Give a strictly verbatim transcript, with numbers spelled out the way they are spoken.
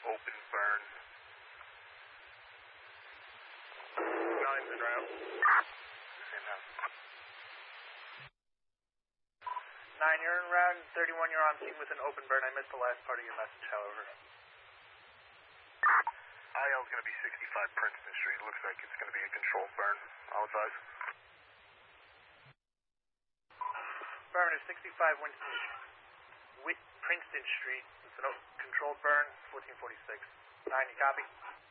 open burn. Nine's en route. And, uh, Nine, you're en route, and thirty-one, you're on scene with an open burn. I missed the last part of your message, however. I L is going to be sixty-five Princeton Street. Looks like it's going to be a controlled burn. I'll advise. Affirmative, sixty-five Winston, Whit, Princeton Street. It's an controlled burn, fourteen forty-six. Nine, you copy?